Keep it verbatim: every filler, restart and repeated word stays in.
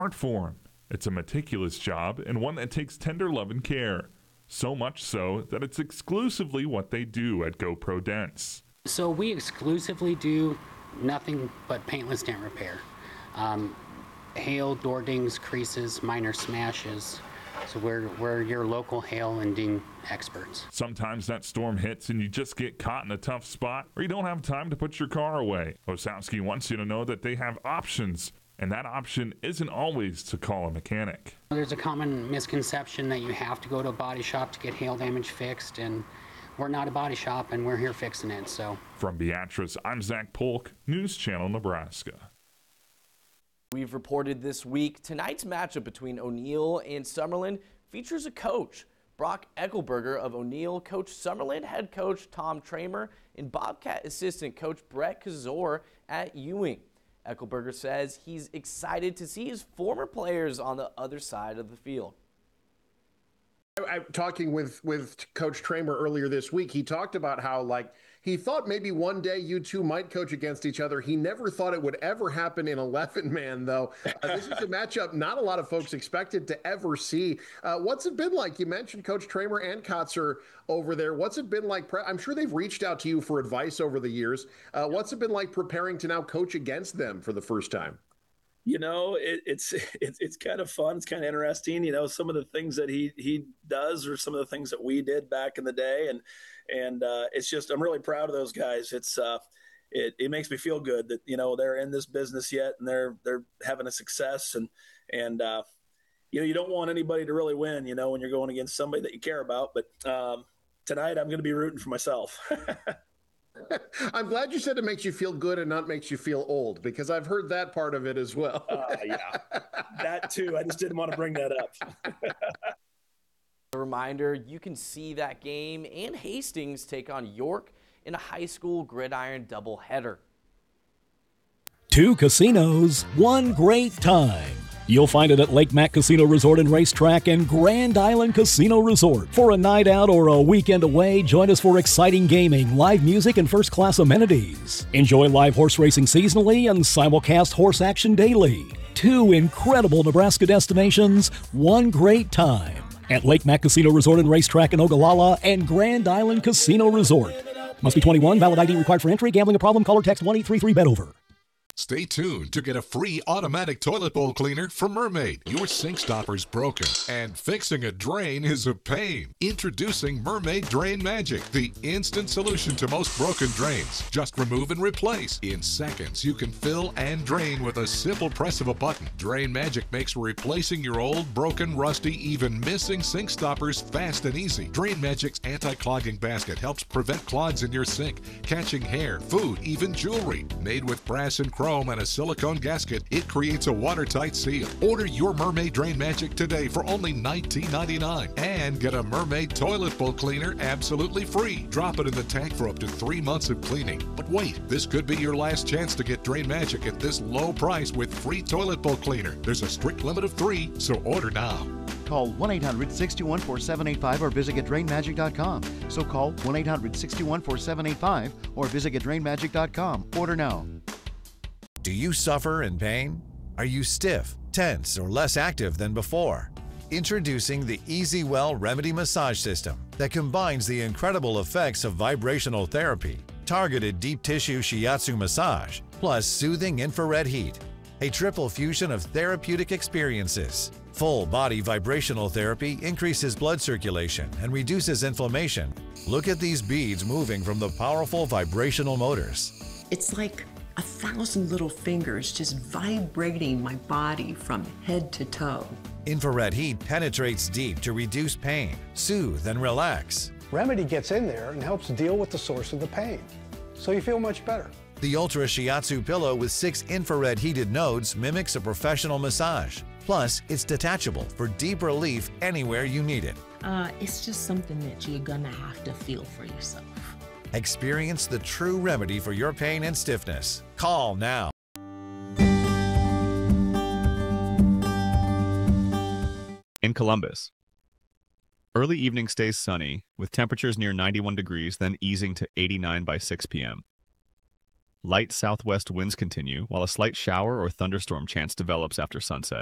art form. It's a meticulous job and one that takes tender love and care. So much so that it's exclusively what they do at GoPro Dents. So we exclusively do nothing but paintless dent repair. Um, hail, door dings, creases, minor smashes. So we're, we're your local hail and ding experts. Sometimes that storm hits and you just get caught in a tough spot, or you don't have time to put your car away. Osowski wants you to know that they have options, and that option isn't always to call a mechanic. There's a common misconception that you have to go to a body shop to get hail damage fixed, and we're not a body shop, and we're here fixing it. So from Beatrice, I'm Zach Polk, News Channel Nebraska. We've reported this week, tonight's matchup between O'Neill and Summerlin features a coach. Brock Eckelberger of O'Neill, Coach Summerlin head coach Tom Tramer, and Bobcat assistant coach Brett Kazor at Ewing. Eckelberger says he's excited to see his former players on the other side of the field. I, I, talking with, with Coach Tramer earlier this week, he talked about how, like, he thought maybe one day you two might coach against each other. He never thought it would ever happen in eleven man, though. Uh, this is a matchup not a lot of folks expected to ever see. Uh, what's it been like? You mentioned Coach Tramer and Kotzer over there. What's it been like? I'm sure they've reached out to you for advice over the years. Uh, what's it been like preparing to now coach against them for the first time? You know, it, it's it's it's kind of fun. It's kind of interesting. You know, some of the things that he he does, or some of the things that we did back in the day, and and uh, it's just I'm really proud of those guys. It's uh, it it makes me feel good that you know they're in this business yet, and they're they're having a success, and and uh, you know you don't want anybody to really win. You know, when you're going against somebody that you care about. But um, tonight I'm going to be rooting for myself. I'm glad you said it makes you feel good and not makes you feel old, because I've heard that part of it as well. uh, yeah, that too. I just didn't want to bring that up. A reminder, you can see that game and Hastings take on York in a high school gridiron doubleheader. Two casinos, one great time. You'll find it at Lake Mac Casino Resort and Racetrack and Grand Island Casino Resort. For a night out or a weekend away, join us for exciting gaming, live music, and first-class amenities. Enjoy live horse racing seasonally and simulcast horse action daily. Two incredible Nebraska destinations, one great time. At Lake Mac Casino Resort and Racetrack in Ogallala and Grand Island Casino Resort. Must be twenty-one, valid I D required for entry. Gambling a problem? Call or text one eight three three bet over. Stay tuned to get a free automatic toilet bowl cleaner from Mermaid. Your sink stopper's broken, and fixing a drain is a pain. Introducing Mermaid Drain Magic, the instant solution to most broken drains. Just remove and replace. In seconds, you can fill and drain with a simple press of a button. Drain Magic makes replacing your old, broken, rusty, even missing sink stoppers fast and easy. Drain Magic's anti-clogging basket helps prevent clogs in your sink, catching hair, food, even jewelry. Made with brass and chrome and a silicone gasket, it creates a watertight seal. Order your Mermaid Drain Magic today for only nineteen ninety-nine dollars and get a Mermaid toilet bowl cleaner absolutely free. Drop it in the tank for up to three months of cleaning. But wait, this could be your last chance to get Drain Magic at this low price with free toilet bowl cleaner. There's a strict limit of three, so order now. Call one eight hundred, six two one, four seven eight five or visit get drain magic dot com. So call one eight hundred, six two one, four seven eight five or visit get drain magic dot com. Order now. Do you suffer in pain? Are you stiff, tense, or less active than before? Introducing the EasyWell Remedy Massage System that combines the incredible effects of vibrational therapy, targeted deep tissue shiatsu massage, plus soothing infrared heat. A triple fusion of therapeutic experiences. Full body vibrational therapy increases blood circulation and reduces inflammation. Look at these beads moving from the powerful vibrational motors. It's like a thousand little fingers just vibrating my body from head to toe. Infrared heat penetrates deep to reduce pain, soothe, and relax. Remedy gets in there and helps deal with the source of the pain, so you feel much better. The Ultra Shiatsu pillow with six infrared heated nodes mimics a professional massage. Plus, it's detachable for deep relief anywhere you need it. Uh, it's just something that you're gonna have to feel for yourself. Experience the true remedy for your pain and stiffness. Call now. In Columbus, early evening stays sunny, with temperatures near ninety-one degrees, then easing to eighty-nine by six p m Light southwest winds continue, while a slight shower or thunderstorm chance develops after sunset.